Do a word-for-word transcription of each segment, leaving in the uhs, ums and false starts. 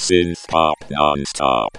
Synth Pop Non-Stop.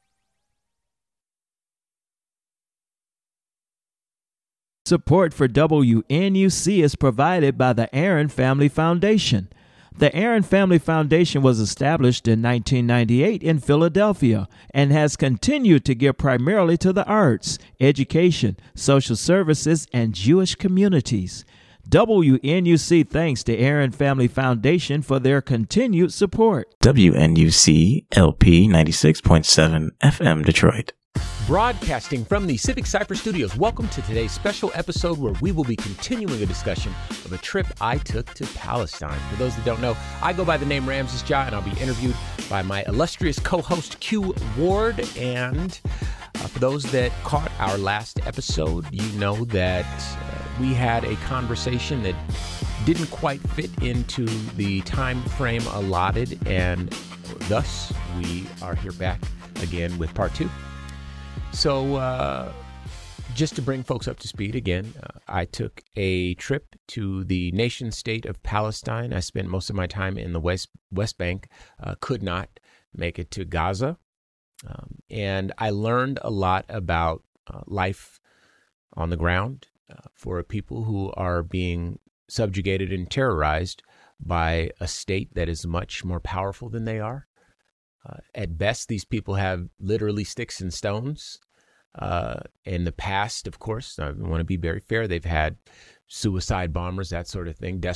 Support for W N U C is provided by the Aaron Family Foundation. The Aaron Family Foundation was established in nineteen ninety-eight in Philadelphia and has continued to give primarily to the arts, education, social services, and Jewish communities. W N U C thanks the Aaron Family Foundation for their continued support. W N U C L P ninety-six point seven F M Detroit. Broadcasting from the Civic Cypher Studios, welcome to today's special episode where we will be continuing a discussion of a trip I took to Palestine. For those that don't know, I go by the name Ramses Jah, and I'll be interviewed by my illustrious co-host Q Ward. And uh, for those that caught our last episode, you know that uh, we had a conversation that didn't quite fit into the time frame allotted, and thus we are here back again with part two. So uh, just to bring folks up to speed again, uh, I took a trip to the nation state of Palestine. I spent most of my time in the West West Bank, uh, could not make it to Gaza. Um, and I learned a lot about uh, life on the ground uh, for people who are being subjugated and terrorized by a state that is much more powerful than they are. Uh, at best, these people have literally sticks and stones. Uh, in the past, of course, I want to be very fair, they've had suicide bombers, that sort of thing,